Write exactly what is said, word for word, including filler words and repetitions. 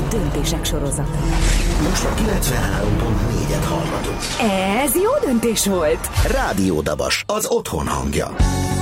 Döntések sorozata. Most a kilencvenhárom pont négyet hallgatunk. Ez jó döntés volt! Rádió Dabas, az otthon hangja.